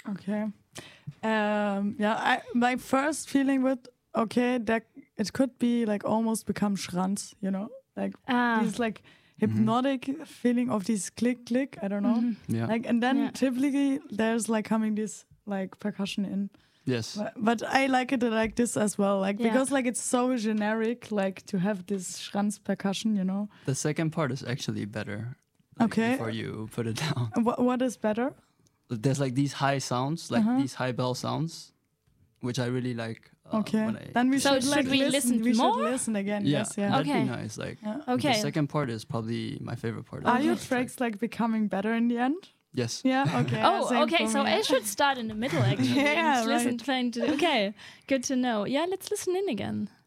Okay. My first feeling with that it could be like almost become Schranz, like these like hypnotic feeling of this click. I don't know. Yeah. Like, and then typically there's like coming this like percussion in. Yes. But I like it like this as well, like because like it's so generic, like to have this Schranz percussion, The second part is actually better. Like, before you put it down. What is better? There's like these high sounds, like these high bell sounds, which I really like. Then we should listen we more? should listen again. Yeah, Yes, yeah. that'd be nice. Like, okay. The second part is probably my favorite part. Are your tracks like becoming better in the end? Yes. Yeah. Okay. Okay. So I should start in the middle actually. Yeah. Listen, trying to. Okay. Good to know. Yeah. Let's listen in again.